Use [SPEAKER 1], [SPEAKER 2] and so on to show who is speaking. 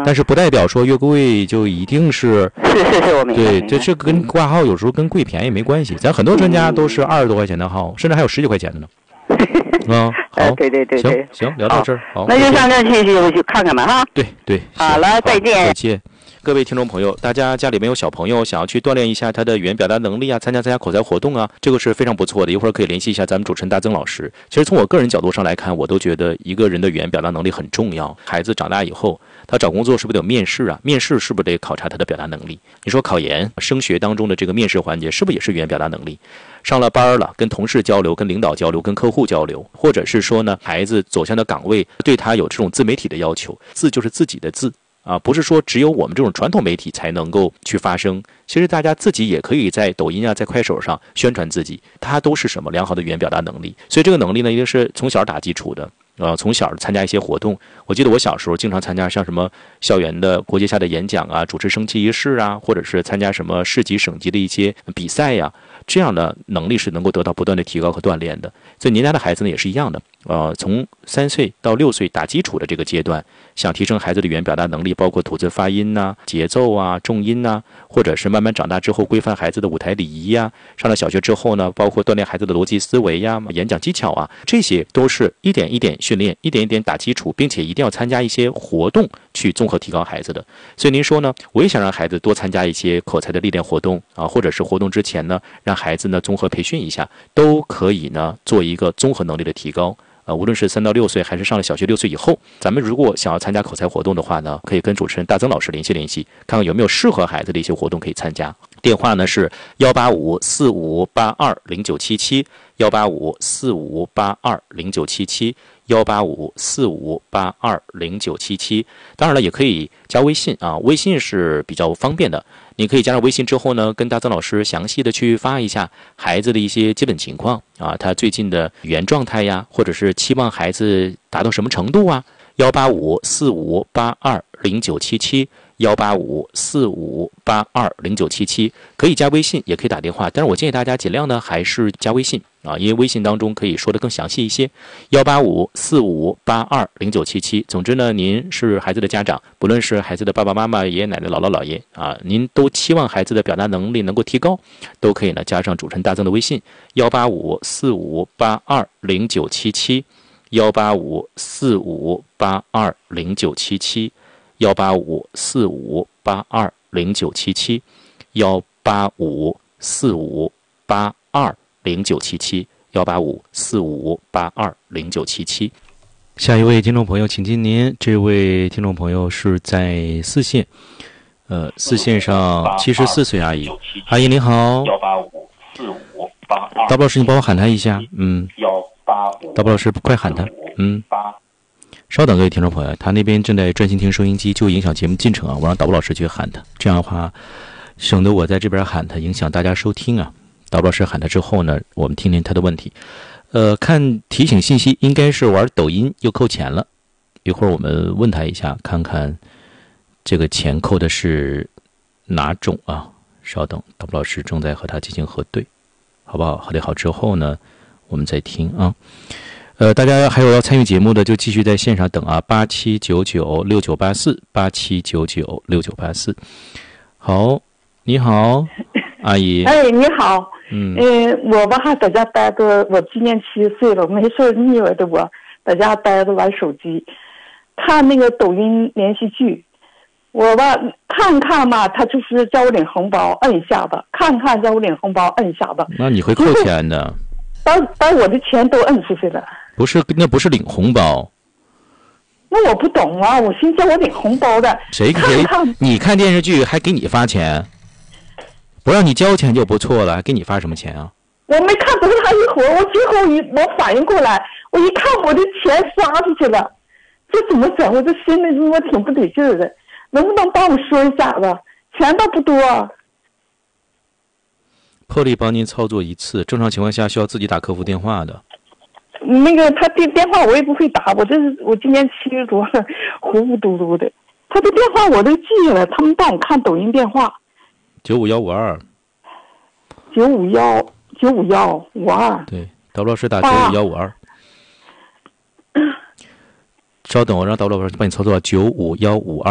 [SPEAKER 1] 但是不代表说越贵就一定是
[SPEAKER 2] 我明白。
[SPEAKER 1] 对，这跟挂号有时候跟贵便宜没关系，咱很多专家都是20多块钱的号，甚至还有10几块钱的呢。好，
[SPEAKER 2] 对，
[SPEAKER 1] 行，聊到这儿，好，
[SPEAKER 2] 那就上这去看看吧哈。
[SPEAKER 1] 对，
[SPEAKER 2] 好了，再见。
[SPEAKER 1] 各位听众朋友，大家家里面有小朋友想要去锻炼一下他的语言表达能力啊，参加口才活动啊，这个是非常不错的。一会儿可以联系一下咱们主持人大曾老师。其实从我个人角度上来看，我都觉得一个人的语言表达能力很重要。孩子长大以后，他找工作是不是得有面试啊？面试是不是得考察他的表达能力？你说考研、升学当中的这个面试环节，是不是也是语言表达能力？上了班了，跟同事交流、跟领导交流、跟客户交流，或者是说呢，孩子走向的岗位对他有这种自媒体的要求，字就是自己的字。不是说只有我们这种传统媒体才能够去发声，其实大家自己也可以在抖音啊，在快手上宣传自己，它都是什么良好的语言表达能力。所以这个能力呢，一定是从小打基础的。从小参加一些活动，我记得我小时候经常参加像什么校园的国际下的演讲啊，主持升旗仪式啊，或者是参加什么市级省级的一些比赛呀，这样的能力是能够得到不断的提高和锻炼的。所以您家的孩子呢也是一样的，从3岁到6岁打基础的这个阶段，想提升孩子的语言表达能力，包括吐字发音呐、节奏啊、重音呐，或者是慢慢长大之后规范孩子的舞台礼仪呀，上了小学之后呢，包括锻炼孩子的逻辑思维呀、演讲技巧啊，这些都是一点一点训练，一点一点打基础，并且一定要参加一些活动去综合提高孩子的。所以您说呢，我也想让孩子多参加一些口才的历练活动啊，或者是活动之前呢，让孩子呢综合培训一下，都可以呢做一个综合能力的提高。无论是3到6岁，还是上了小学6岁以后，咱们如果想要参加口才活动的话呢，可以跟主持人大曾老师联系，看看有没有适合孩子的一些活动可以参加。电话呢是18545820977，18545820977，18545820977。当然了，也可以加微信啊，微信是比较方便的。你可以加上微信之后呢，跟大曾老师详细的去发一下孩子的一些基本情况啊，他最近的语言状态呀，或者是期望孩子达到什么程度啊。18545820977，18545820977，可以加微信，也可以打电话，但是我建议大家尽量呢还是加微信啊，因为微信当中可以说的更详细一些。18545820977。总之呢，您是孩子的家长，不论是孩子的爸爸妈妈、爷爷奶奶、姥姥姥爷啊，您都期望孩子的表达能力能够提高，都可以呢加上主持人大曾的微信，18545820977，18545820977，18545820977，18545820977。下一位听众朋友，请进您。这位听众朋友是在4线，4线上74岁阿姨，阿姨您好。大宝老师，你帮我喊他一下。大宝老师，快喊他。稍等，各位听众朋友，他那边正在专心听收音机，就影响节目进程啊！我让导播老师去喊他，这样的话，省得我在这边喊他，影响大家收听啊。导播老师喊他之后呢，我们听听他的问题。看提醒信息，应该是玩抖音又扣钱了。一会儿我们问他一下，看看这个钱扣的是哪种啊？稍等，导播老师正在和他进行核对，好不好？核对好之后呢，我们再听啊。大家还有要参与节目的，就继续在线上等啊，87996984，87996984。好，你好，阿姨。
[SPEAKER 3] 哎，你好。我吧在家待着，我今年70岁了，没事腻歪的我在家待着玩手机，看那个抖音连续剧。我吧看看吧，他就是叫我领红包，摁一下子；看看叫我领红包，摁一下子。
[SPEAKER 1] 那你会扣钱的。
[SPEAKER 3] 把我的钱都摁出去了。
[SPEAKER 1] 不是，那不是领红包。
[SPEAKER 3] 那我不懂啊，我寻思叫我领红包的。
[SPEAKER 1] 谁你看电视剧还给你发钱？不让你交钱就不错了，还给你发什么钱啊？
[SPEAKER 3] 我没看多大一会儿，我最后我反应过来，我一看我的钱刷出去了，这怎么整？我这心里我挺不得劲儿的，能不能帮我说一下子？钱倒不多。
[SPEAKER 1] 破例帮您操作一次，正常情况下需要自己打客服电话的。
[SPEAKER 3] 那个他的电话我也不会打，我今年70多了，糊糊涂涂的。他的电话我都记下来，他们帮我看抖音电话。
[SPEAKER 1] 95152。
[SPEAKER 3] 95152。
[SPEAKER 1] 对，导播老师打95152。稍等，我让导播老师帮你操作到95152。